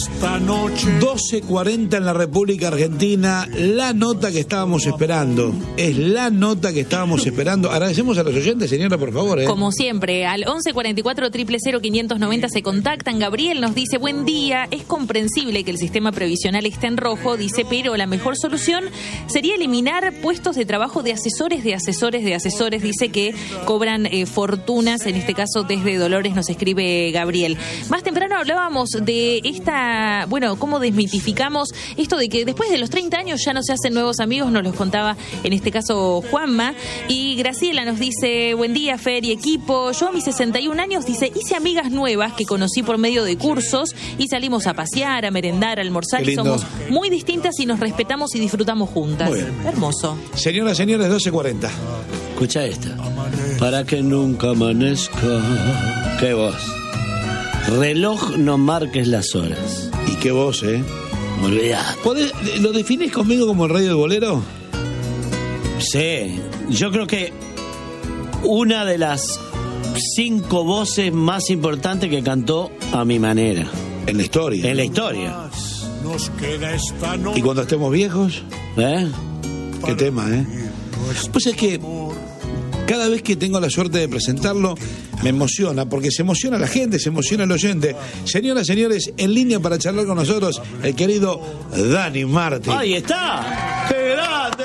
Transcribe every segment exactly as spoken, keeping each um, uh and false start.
doce cuarenta en la República Argentina, la nota que estábamos esperando, es la nota que estábamos esperando. Agradecemos a los oyentes, señora, por favor. ¿eh? Como siempre, al once cuarenta y cuatro, cero cero, quinientos noventa se contactan. Gabriel nos dice, buen día, es comprensible que el sistema previsional esté en rojo, dice, pero la mejor solución sería eliminar puestos de trabajo de asesores, de asesores, de asesores, dice que cobran eh, fortunas, en este caso desde Dolores nos escribe Gabriel. Más temprano hablábamos de esta, bueno, cómo desmitificamos esto de que después de los treinta años ya no se hacen nuevos amigos, nos los contaba en este caso Juanma. Y Graciela nos dice, buen día Fer y equipo, yo a mis sesenta y un años, dice, hice amigas nuevas que conocí por medio de cursos y salimos a pasear, a merendar, a almorzar y somos muy distintas y nos respetamos y disfrutamos juntas. Hermoso. Señoras, señores, doce cuarenta. Escucha esta. Para que nunca amanezca. ¿Qué voz? Reloj, no marques las horas. ¿Y qué voz, eh? Olvidá. ¿Podés, ¿Lo definís conmigo como el rey del bolero? Sí. Yo creo que una de las cinco voces más importantes que cantó a mi manera. En la historia. En la historia. ¿Y cuando estemos viejos? ¿Eh? Qué tema, ¿eh? Pues es que cada vez que tengo la suerte de presentarlo, me emociona, porque se emociona la gente, se emociona el oyente. Señoras, señores, en línea para charlar con nosotros, el querido Dani Martin. ¡Ahí está! ¡Qué grande!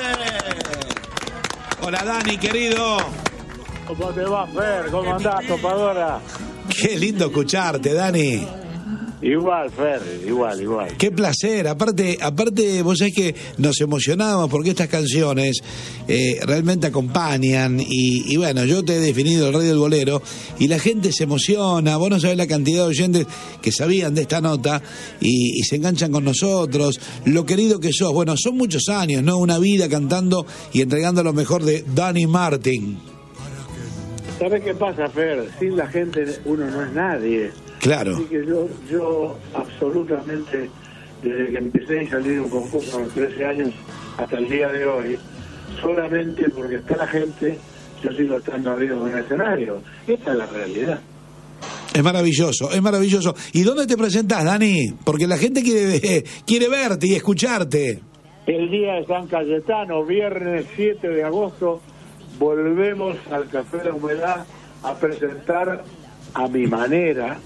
Hola, Dani, querido. ¿Cómo te va, Fer? ¿Cómo andás, topadora? Qué lindo escucharte, Dani. Igual, Fer, igual, igual. Qué placer. Aparte, aparte vos sabés que nos emocionamos porque estas canciones eh, realmente acompañan y, y bueno, yo te he definido el rey del bolero y la gente se emociona. Vos no sabés la cantidad de oyentes que sabían de esta nota y, y se enganchan con nosotros. Lo querido que sos. Bueno, son muchos años, ¿no? Una vida cantando y entregando lo mejor de Dani Martin. ¿Sabés qué pasa, Fer? Sin la gente uno no es nadie. Claro. Así que yo, yo absolutamente, desde que empecé a salir un concurso a los trece años hasta el día de hoy, solamente porque está la gente, yo sigo estando arriba de un escenario. Esta es la realidad. Es maravilloso, es maravilloso. ¿Y dónde te presentás, Dani? Porque la gente quiere, quiere verte y escucharte. El día de San Cayetano, viernes siete de agosto, volvemos al Café de la Humedad a presentar a mi manera,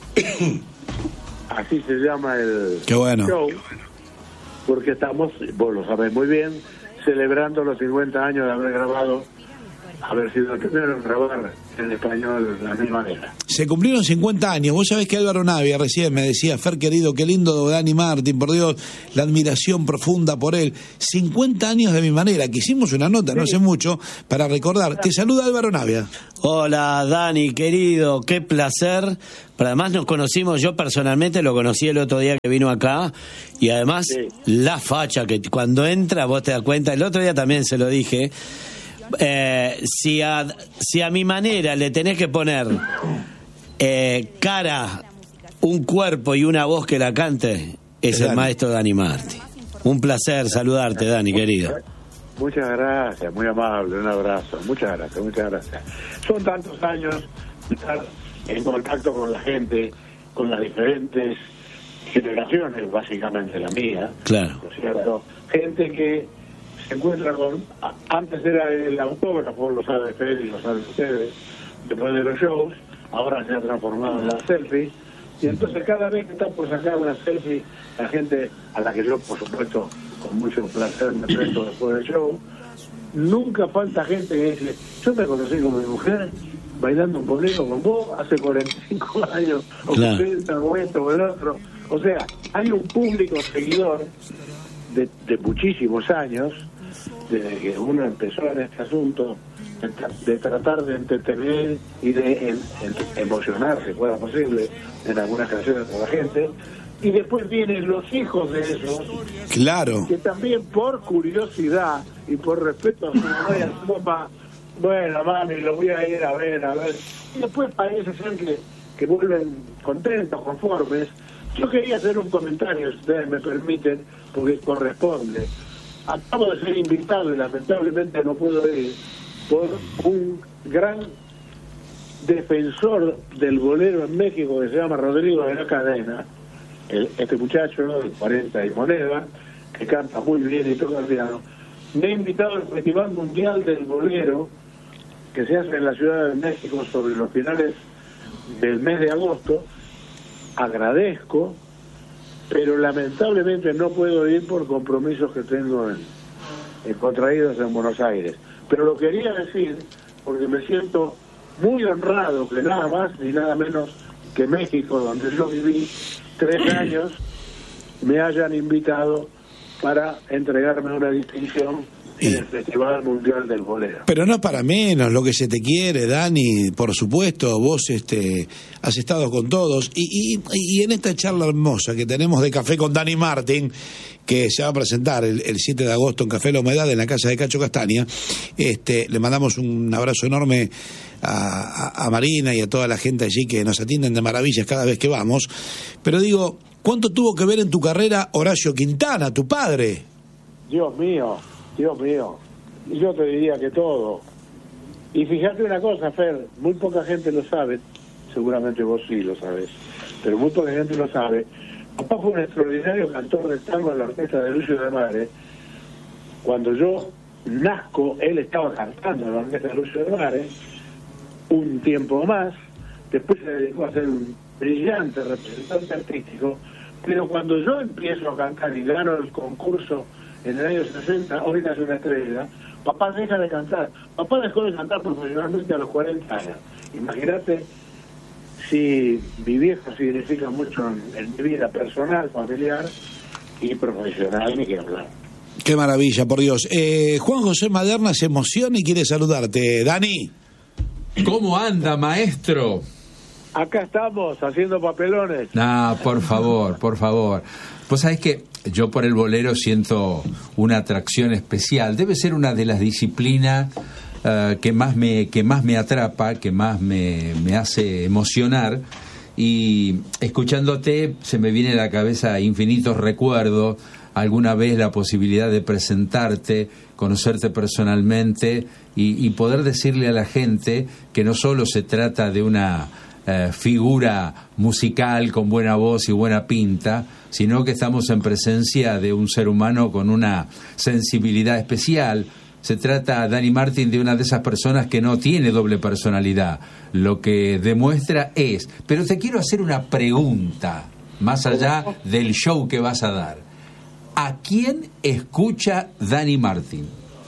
así se llama el Qué bueno. show, porque estamos, vos lo sabés muy bien, celebrando los cincuenta años de haber grabado, haber sido el primero en grabar en español a mi manera. Se cumplieron cincuenta años. Vos sabés que Álvaro Navia recién me decía, Fer querido, qué lindo Dani Martin, por Dios, la admiración profunda por él. cincuenta años de mi manera, que hicimos una nota, sí, no hace mucho, para recordar. Te saluda Álvaro Navia. Hola Dani, querido, qué placer. Pero además nos conocimos, yo personalmente lo conocí el otro día que vino acá y además sí, la facha que cuando entra vos te das cuenta, el otro día también se lo dije, eh, si, a, si a mi manera le tenés que poner eh, cara, un cuerpo y una voz que la cante, es el Dani, maestro Dani Martin. Un placer saludarte, Dani, querido. Muchas gracias, muy amable, un abrazo, muchas gracias, muchas gracias. Son tantos años de estar en contacto con la gente, con las diferentes generaciones, básicamente la mía, claro, ¿no es cierto? Gente que se encuentra con, antes era el autógrafo, lo sabe Fer y lo saben ustedes, después de los shows, ahora se ha transformado en la selfie, y entonces cada vez que está por sacar una selfie, la gente a la que yo, por supuesto, con mucho placer me presto después del show, nunca falta gente que dice, yo me conocí con mi mujer bailando un bolero con vos hace cuarenta y cinco años, o claro, cuarenta, o esto o el otro. O sea, hay un público seguidor de, de muchísimos años, desde que uno empezó en este asunto, de, de tratar de entretener y de en, en, emocionar, si fuera posible, en algunas canciones con la gente. Y después vienen los hijos de esos, claro, que también por curiosidad y por respeto a su mamá y a su papá, bueno, mami, lo voy a ir a ver, a ver. Y después parece ser que, que vuelven contentos, conformes. Yo quería hacer un comentario, si ustedes me permiten, porque corresponde. Acabo de ser invitado y lamentablemente no puedo ir por un gran defensor del bolero en México que se llama Rodrigo de la Cadena, el, este muchacho de cuarenta y moneda, que canta muy bien y toca el piano, me ha invitado al Festival Mundial del Bolero, que se hace en la Ciudad de México sobre los finales del mes de agosto. Agradezco, pero lamentablemente no puedo ir por compromisos que tengo en, en contraídos en Buenos Aires. Pero lo quería decir porque me siento muy honrado que nada más ni nada menos que México, donde yo viví tres años, me hayan invitado para entregarme una distinción en el Festival Mundial del Bolero. Pero no para menos, lo que se te quiere, Dani, por supuesto, vos este has estado con todos, y, y, y en esta charla hermosa que tenemos de Café con Dani Martín, que se va a presentar el, el siete de agosto en Café La Humedad, en la casa de Cacho Castaña, este, le mandamos un abrazo enorme a, a, a Marina y a toda la gente allí que nos atienden de maravillas cada vez que vamos, pero digo, ¿cuánto tuvo que ver en tu carrera Horacio Quintana, tu padre? Dios mío, Dios mío, yo te diría que todo. Y fíjate una cosa, Fer, muy poca gente lo sabe, seguramente vos sí lo sabes, pero muy poca gente lo sabe. Papá fue un extraordinario cantor de tango en la orquesta de Lucio de Mare. Cuando yo nazco, él estaba cantando en la orquesta de Lucio de Mare un tiempo más, después se dedicó a ser un brillante representante artístico, pero cuando yo empiezo a cantar y gano el concurso en el año sesenta, Hoy nace una estrella, papá deja de cantar. Papá dejó de cantar profesionalmente a los cuarenta años. Imagínate si mi viejo significa mucho en, en mi vida personal, familiar y profesional, ni que hablar. Qué maravilla, por Dios. Eh, Juan José Maderna se emociona y quiere saludarte. Dani. ¿Cómo anda, maestro? Acá estamos haciendo papelones. Ah, por favor, por favor. Pues sabés que yo por el bolero siento una atracción especial. Debe ser una de las disciplinas uh, que más me que más me atrapa, que más me, me hace emocionar. Y escuchándote se me viene a la cabeza infinitos recuerdos. Alguna vez la posibilidad de presentarte, conocerte personalmente y, y poder decirle a la gente que no solo se trata de una eh, figura musical con buena voz y buena pinta, sino que estamos en presencia de un ser humano con una sensibilidad especial. Se trata, Dani Martín, de una de esas personas que no tiene doble personalidad. Lo que demuestra es... Pero te quiero hacer una pregunta, más allá del show que vas a dar. ¿A quién escucha Dani Martín?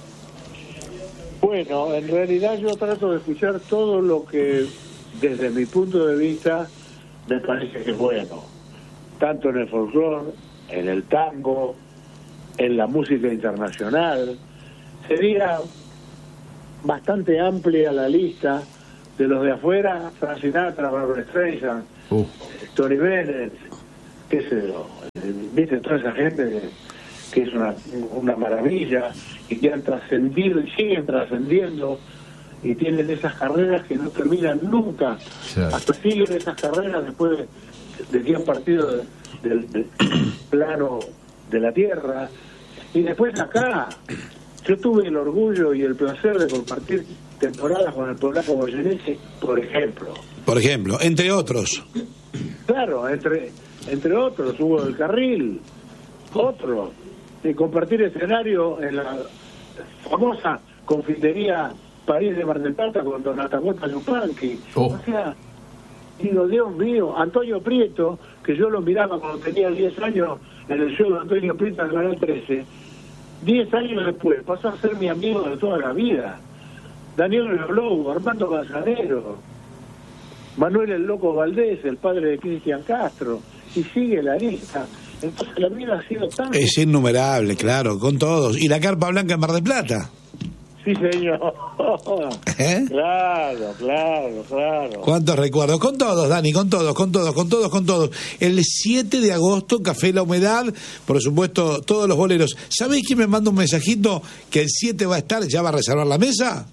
Bueno, en realidad yo trato de escuchar todo lo que, desde mi punto de vista, me parece que es bueno. Tanto en el folclore, en el tango, en la música internacional. Sería bastante amplia la lista de los de afuera: Frank Sinatra, Barbra Streisand, uh. Tony Bennett, qué sé yo. Viste, toda esa gente que, que es una, una maravilla y que han trascendido y siguen trascendiendo y tienen esas carreras que no terminan nunca. Sí. Hasta siguen esas carreras después de, de que han partido del de, de plano de la tierra. Y después acá yo tuve el orgullo y el placer de compartir temporadas con el polaco Goyeneche, por ejemplo. Por ejemplo, entre otros. Claro, entre entre otros, Hugo del Carril, otro, de compartir escenario en la famosa confitería París de Mar del Plata con Don Atahualpa Yupanqui. Oh. O sea, digo, Dios mío, Antonio Prieto, que yo lo miraba cuando tenía diez años en el show de Antonio Prieto en Canal trece, diez años después pasó a ser mi amigo de toda la vida. Daniel Lobo, Armando Manzanero, Manuel el Loco Valdés, el padre de Cristian Castro, y sigue la lista. Entonces la vida ha sido tan... Es innumerable, claro, con todos. ¿Y la Carpa Blanca en Mar del Plata? Sí, señor. ¿Eh? Claro, claro, claro. ¿Cuántos recuerdos? Con todos, Dani, con todos, con todos, con todos, con todos. El siete de agosto, Café La Humedad, por supuesto, todos los boleros. ¿Sabéis quién me manda un mensajito que el siete va a estar, ya va a reservar la mesa?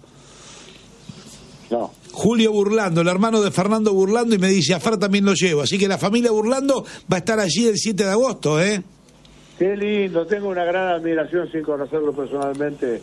No. Julio Burlando, el hermano de Fernando Burlando, y me dice, a Fer también lo llevo. Así que la familia Burlando va a estar allí el siete de agosto, ¿eh? Qué lindo, tengo una gran admiración sin conocerlo personalmente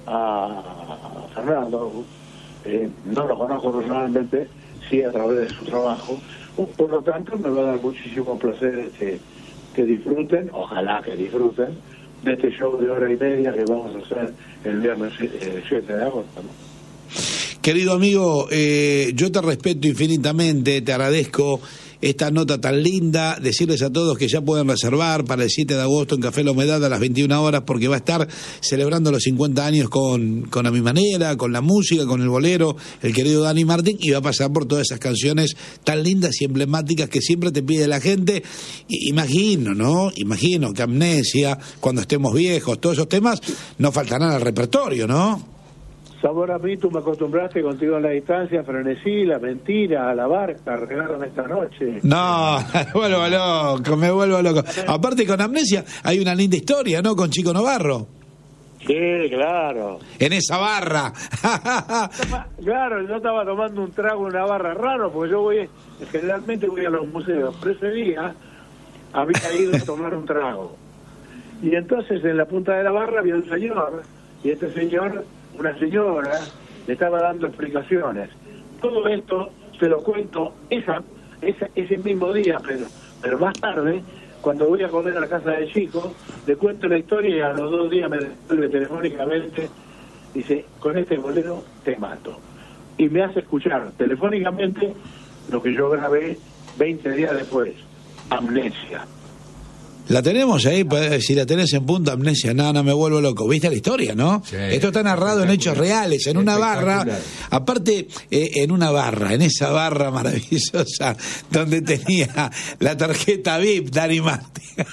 a Fernando. Eh, no lo conozco personalmente, sí a través de su trabajo. Por lo tanto, me va a dar muchísimo placer este, que disfruten, ojalá que disfruten, de este show de hora y media que vamos a hacer el viernes eh, siete de agosto, ¿no? Querido amigo, eh, yo te respeto infinitamente, te agradezco esta nota tan linda, decirles a todos que ya pueden reservar para el siete de agosto en Café La Humedad a las veintiuna horas, porque va a estar celebrando los cincuenta años con, con A Mi Manera, con la música, con el bolero, el querido Dani Martín, y va a pasar por todas esas canciones tan lindas y emblemáticas que siempre te pide la gente. Y, imagino, ¿no? Imagino que Amnesia, cuando estemos viejos, todos esos temas no faltarán al repertorio, ¿no? Sabor a mí, tú me acostumbraste contigo en la distancia, frenesí, la mentira, a la barca, regálame esta noche. No, me vuelvo loco, me vuelvo loco. Aparte con Amnesia hay una linda historia, ¿no? Con Chico Novarro. Sí, claro. En esa barra. Claro, yo estaba tomando un trago en una barra raro, porque yo voy, generalmente voy a los museos, pero ese día había ido a tomar un trago. Y entonces en la punta de la barra había un señor, y este señor... una señora le estaba dando explicaciones. Todo esto se lo cuento esa, esa, ese mismo día, pero pero más tarde, cuando voy a comer a la casa de Chico, le cuento la historia y a los dos días me devuelve telefónicamente, dice, con este bolero te mato. Y me hace escuchar telefónicamente lo que yo grabé veinte días después, Amnesia. La tenemos ahí, si la tenés en punto, Amnesia, no, no me vuelvo loco. ¿Viste la historia, no? Sí, esto está narrado en hechos reales, en una barra, aparte, eh, en una barra, en esa barra maravillosa, donde tenía la tarjeta V I P, Dani Martín.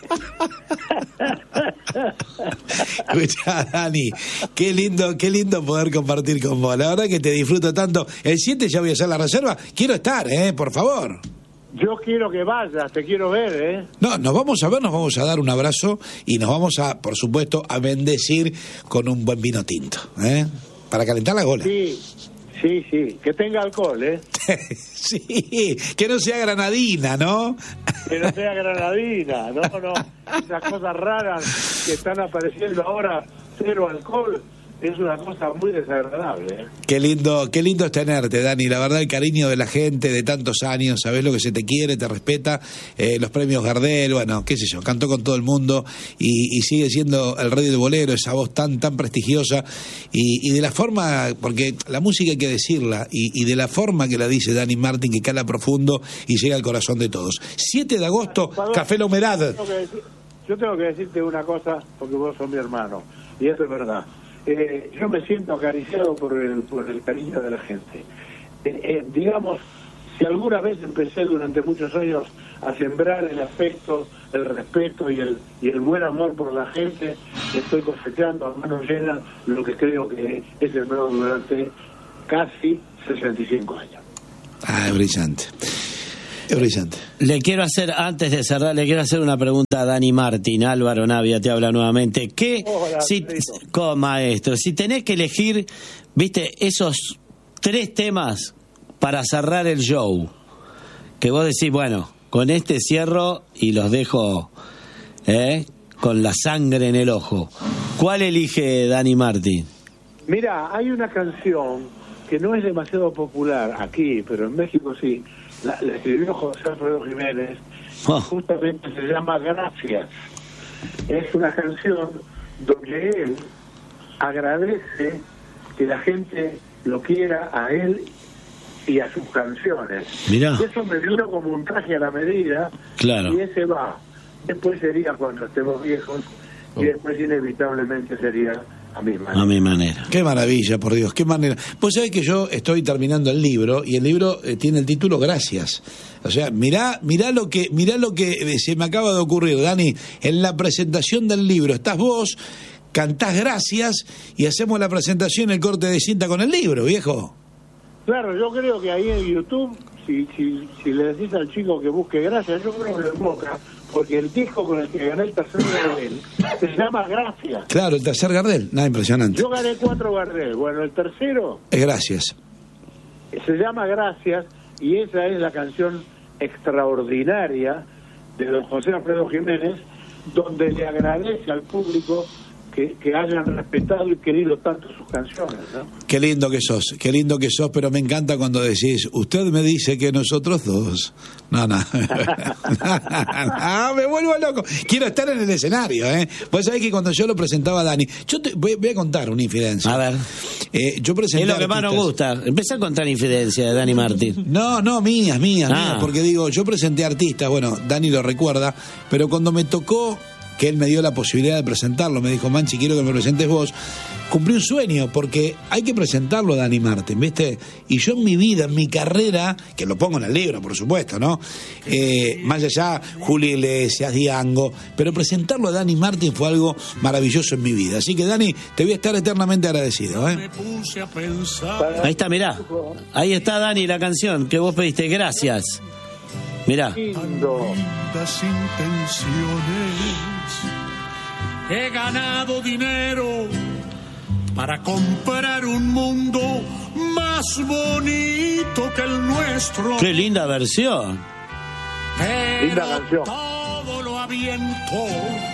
Escuchá, Dani, qué lindo, qué lindo poder compartir con vos. La verdad que te disfruto tanto. El siete ya voy a hacer la reserva. Quiero estar, eh, por favor. Yo quiero que vayas, te quiero ver, ¿eh? No, nos vamos a ver, nos vamos a dar un abrazo y nos vamos a, por supuesto, a bendecir con un buen vino tinto, ¿eh? Para calentar la gola. Sí, sí, sí, que tenga alcohol, ¿eh? Sí, que no sea granadina, ¿no? Que no sea granadina, no, no. Esas cosas raras que están apareciendo ahora, cero alcohol, es una cosa muy desagradable, ¿eh? Qué lindo, qué lindo es tenerte, Dani. La verdad, el cariño de la gente de tantos años, sabés lo que se te quiere, te respeta. Eh, los premios Gardel, bueno, qué sé yo, cantó con todo el mundo y, y sigue siendo el rey del bolero, esa voz tan, tan prestigiosa. Y, y de la forma, porque la música hay que decirla, y, y de la forma que la dice Dani Martín, que cala profundo y llega al corazón de todos. siete de agosto, Café La Humedad. Yo tengo que decir, yo tengo que decirte una cosa, porque vos sos mi hermano, y eso es verdad. Eh, yo me siento acariciado por el, por el cariño de la gente. Eh, eh, digamos, si alguna vez empecé durante muchos años a sembrar el afecto, el respeto y el, y el buen amor por la gente, estoy cosechando a manos llenas lo que creo que es el nuevo durante casi sesenta y cinco años. Ah, es brillante. Es brillante. Le quiero hacer, antes de cerrar, le quiero hacer una pregunta a Dani Martín. Álvaro Navia te habla nuevamente. ¿Qué, Hola, si, como maestro, si tenés que elegir, viste, esos tres temas para cerrar el show, que vos decís, bueno, con este cierro y los dejo ¿eh? con la sangre en el ojo, ¿cuál elige Dani Martín? Mira, hay una canción que no es demasiado popular aquí, pero en México sí. La, la escribió José Alfredo Jiménez, Oh. justamente se llama Gracias. Es una canción donde él agradece que la gente lo quiera a él y a sus canciones. Mirá. Y eso me vino como un traje a la medida. Claro. Y ese va. Después sería cuando estemos viejos Oh. y después inevitablemente sería a mi manera. A mi manera. Qué maravilla, por Dios, qué manera. Pues sabés que yo estoy terminando el libro y el libro eh, tiene el título Gracias. O sea, mirá, mirá lo que, mirá lo que eh, se me acaba de ocurrir, Dani. En la presentación del libro estás vos, cantás Gracias y hacemos la presentación, el corte de cinta con el libro, viejo. Claro, yo creo que ahí en YouTube, si, si, si le decís al chico que busque Gracias, yo creo que lo enfoca, porque el disco con el que gané el tercer Gardel se llama Gracias. Claro, el tercer Gardel, nada, impresionante. Yo gané cuatro Gardel, bueno, el tercero Es Gracias. se llama Gracias y esa es la canción extraordinaria de don José Alfredo Jiménez, donde le agradece al público que, que hayan respetado y querido tanto sus canciones, ¿no? Qué lindo que sos, qué lindo que sos, pero me encanta cuando decís, usted me dice que nosotros dos. No, no. Ah, me vuelvo loco. Quiero estar en el escenario, ¿eh? Vos sabés que cuando yo lo presentaba a Dani, yo te voy, voy a contar una infidencia. A ver. Eh, yo presenté Es lo que más nos gusta. Empezá a contar infidencia de Dani Martín. No, no, mías, mías, Ah. mías, porque digo, yo presenté artistas, bueno, Dani lo recuerda, pero cuando me tocó, que él me dio la posibilidad de presentarlo, me dijo, Manchi, quiero que me presentes vos, cumplí un sueño, porque hay que presentarlo a Dani Martín, ¿viste? Y yo en mi vida, en mi carrera, que lo pongo en el libro, por supuesto, ¿no? Eh, más allá, Julio Iglesias, Diango, pero presentarlo a Dani Martín fue algo maravilloso en mi vida. Así que, Dani, te voy a estar eternamente agradecido, ¿eh? Ahí está, mirá. Ahí está, Dani, la canción que vos pediste. Gracias. Mirá. Lindo. Lindas intenciones. He ganado dinero para comprar un mundo más bonito que el nuestro. Qué linda versión. Pero Linda canción. todo lo aviento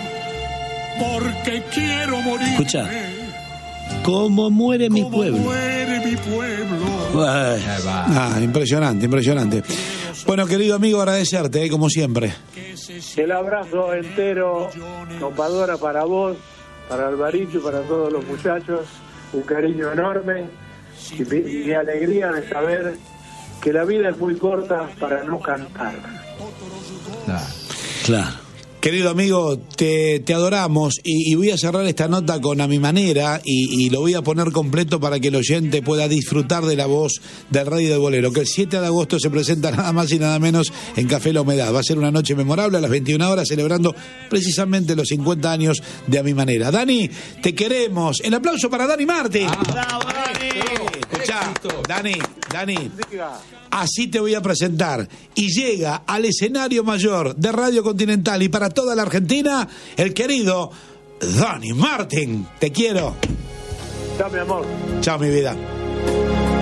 porque quiero morir. Escucha. ¿Cómo muere mi Como pueblo? muere mi pueblo. Ay, Ahí va. Ah, impresionante, impresionante. Bueno, querido amigo, agradecerte, ¿eh? Como siempre. El abrazo entero, compadora, para vos, para Alvarito y para todos los muchachos. Un cariño enorme y mi, mi alegría de saber que la vida es muy corta para no cantar. Claro. claro. Querido amigo, te, te adoramos y, y voy a cerrar esta nota con A Mi Manera y, y lo voy a poner completo para que el oyente pueda disfrutar de la voz del Rey del Bolero, que el siete de agosto se presenta nada más y nada menos en Café La Humedad. Va a ser una noche memorable a las veintiuna horas celebrando precisamente los cincuenta años de A Mi Manera. Dani, te queremos. El aplauso para Dani Martín. ¡Bravo, Dani! Escuchá, Dani, Dani. Diga, Así te voy a presentar. Y llega al escenario mayor de Radio Continental y para toda la Argentina, el querido Dani Martín. Te quiero. chao, mi amor. Chao, mi vida.